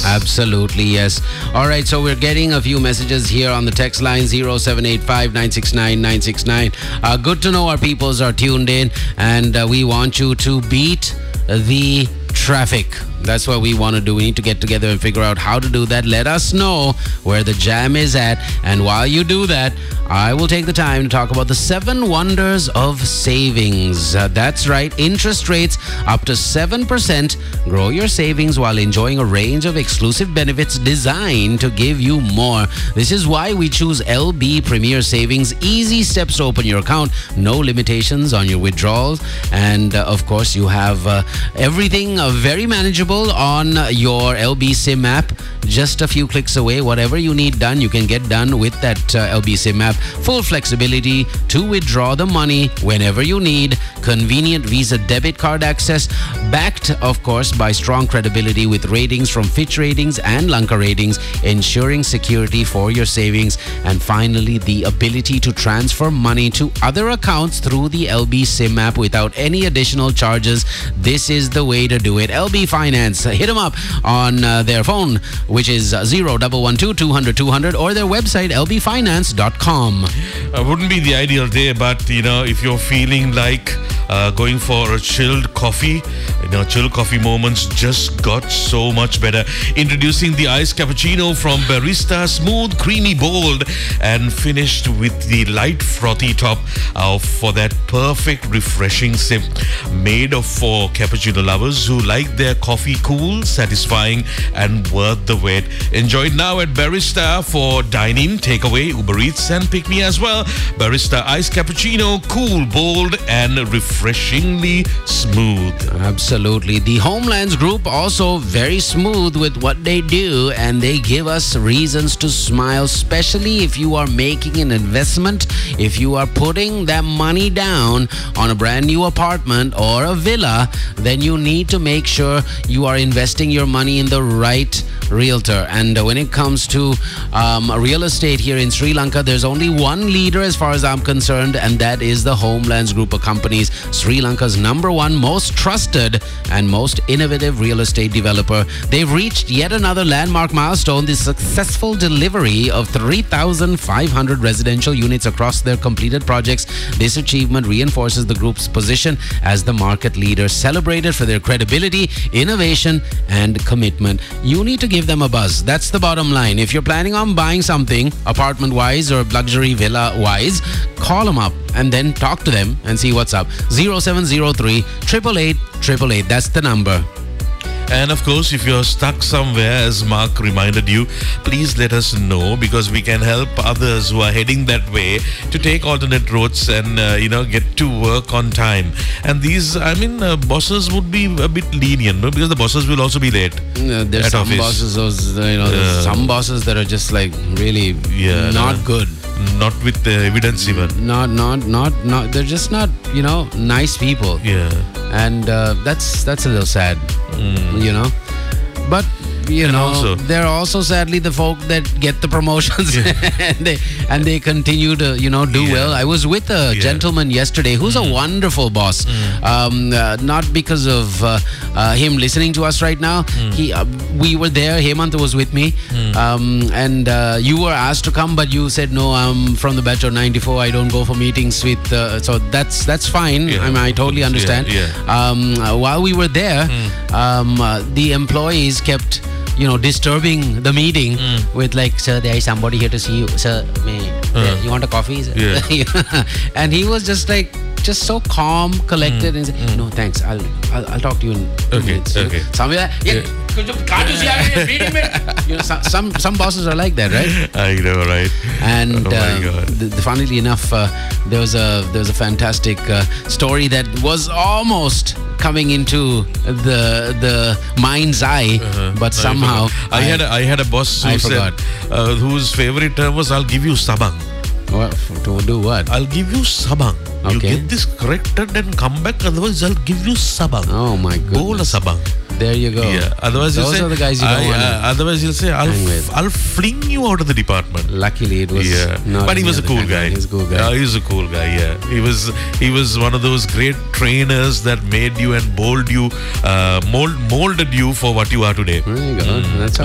Absolutely, yes. All right, so we're getting a few messages here on the text line 0785 969 969. Good to know our peoples are tuned in, and we want you to beat the traffic. That's what we want to do. We need to get together and figure out how to do that. Let us know where the jam is at. And while you do that, I will take the time to talk about the 7 wonders of savings. That's right. Interest rates up to 7%. Grow your savings while enjoying a range of exclusive benefits designed to give you more. This is why we choose LB Premier Savings. Easy steps to open your account. No limitations on your withdrawals. And of course, you have everything very manageable on your LB SIM app. Just a few clicks away. Whatever you need done, you can get done with that LB SIM app. Full flexibility to withdraw the money whenever you need. Convenient Visa debit card access. Backed, of course, by strong credibility with ratings from Fitch Ratings and Lanka Ratings, ensuring security for your savings. And finally, the ability to transfer money to other accounts through the LB SIM app without any additional charges. This is the way to do it. LB Finance. Hit them up on their phone, which is 0112 200 200, or their website lbfinance.com. Wouldn't be the ideal day, but if you're feeling like going for a chilled coffee, chilled coffee moments just got so much better. Introducing the iced cappuccino from Barista, smooth, creamy, bold, and finished with the light frothy top for that perfect refreshing sip. Made for cappuccino lovers who like their coffee cool, satisfying, and worth the wait. Enjoy it now at Barista for dine-in, takeaway, Uber Eats, and pick me as well. Barista iced cappuccino, cool, bold, and refreshingly smooth. Absolutely. The Homelands Group also very smooth with what they do, and they give us reasons to smile, especially if you are making an investment, if you are putting that money down on a brand new apartment or a villa, then you need to make sure you are investing your money in the right realtor. And when it comes to real estate here in Sri Lanka, there's only one leader as far as I'm concerned, and that is the Homelands Group of companies, Sri Lanka's #1 most trusted and most innovative real estate developer. They've reached yet another landmark milestone, the successful delivery of 3,500 residential units across their completed projects. This achievement reinforces the group's position as the market leader, celebrated for their credibility, innovation, and commitment. You need to give them a buzz. That's the bottom line. If you're planning on buying something apartment-wise or luxury villa-wise, call them up and then talk to them and see what's up. 0703 888 888. That's the number. And of course, if you're stuck somewhere, as Mark reminded you, please let us know, because we can help others who are heading that way to take alternate routes and, get to work on time. And these, bosses would be a bit lenient, no? Because the bosses will also be late. There's some bosses, there's some bosses that are just like really not good. Not with the evidence even. Not. They're just not, nice people. Yeah. And that's a little sad, But there are also sadly the folk that get the promotions and they continue to do well. I was with a gentleman yesterday who's a wonderful boss. Not because of him listening to us right now. We were there. Hemant was with me, and you were asked to come, but you said no. I'm from the batch of '94. I don't go for meetings with. So that's fine. I totally understand. While we were there, the employees kept disturbing the meeting with like, sir, there is somebody here to see you. Sir, you want a coffee? And he was just like, just so calm, collected, and said, no, thanks. I'll talk to you in 2 minutes. Okay. Somewhere, can't you see I'm reading me? Some bosses are like that, right? I know, right? And funnily enough, there was a fantastic story that was almost coming into the mind's eye, but somehow I had a boss who said, whose favorite term was, "I'll give you sabang." What, to do what? I'll give you sabang. You get this corrected and come back, otherwise I'll give you sabang. Oh my goodness. Bola sabang. There you go. Yeah. Otherwise, those are the guys you don't want to. Otherwise, he'll say, "I'll fling you out of the department." Luckily, it was. Not but he was a cool guy. He was a cool guy. He was a cool guy. Yeah. He was one of those great trainers that made you and molded you for what you are today. There you go. That's